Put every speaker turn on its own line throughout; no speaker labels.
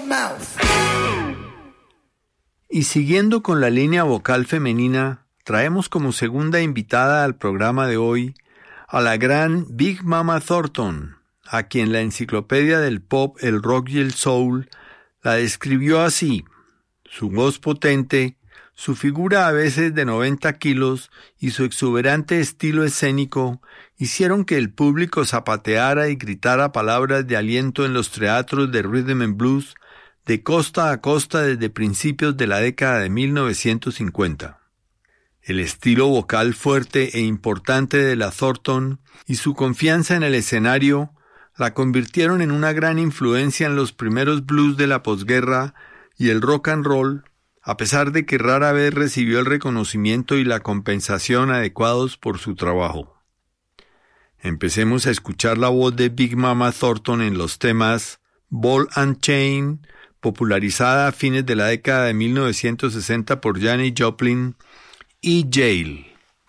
mouth.
Y siguiendo con la línea vocal femenina, traemos como segunda invitada al programa de hoy a la gran Big Mama Thornton, a quien la enciclopedia del pop, el rock y el soul la describió así: su voz potente, su figura a veces de 90 kilos y su exuberante estilo escénico hicieron que el público zapateara y gritara palabras de aliento en los teatros de rhythm and blues de costa a costa desde principios de la década de 1950. El estilo vocal fuerte e importante de la Thornton y su confianza en el escenario la convirtieron en una gran influencia en los primeros blues de la posguerra y el rock and roll, a pesar de que rara vez recibió el reconocimiento y la compensación adecuados por su trabajo. Empecemos a escuchar la voz de Big Mama Thornton en los temas Ball and Chain, popularizada a fines de la década de 1960 por Janis Joplin, y Jail.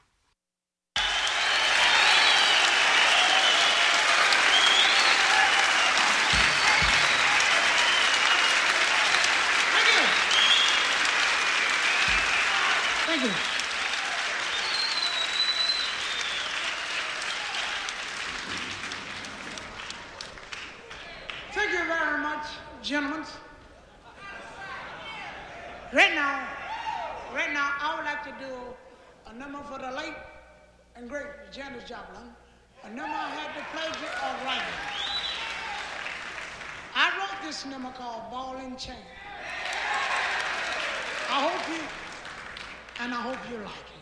Thank you very much, gentlemen. Right now, I would like to do a number for the late and great Janis Joplin. A number I had the pleasure of writing. I wrote this number called Ball and Chain. I hope you like it.